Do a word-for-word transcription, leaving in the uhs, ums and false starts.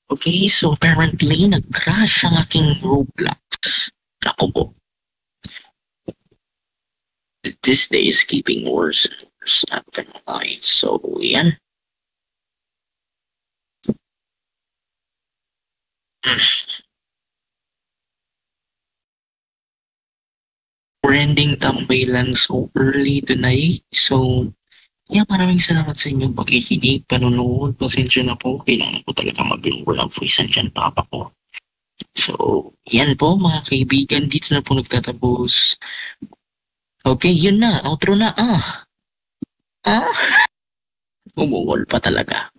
Okay, so apparently nag-crash ang aking Roblox. Ako po. This day is keeping worse and worse, not gonna lie. So, yan. We're ending tambay lang so early tonight. So, yeah, maraming salamat sa inyong pakikinig, panonood. Pasensya na po. Kailangan ko talaga mag-lower ng voice. Andyan papa ko. So, yan po mga kaibigan. Dito na po nagtatapos. Okay, yun na. Outro na. Ah. Ah. Umuwol pa talaga.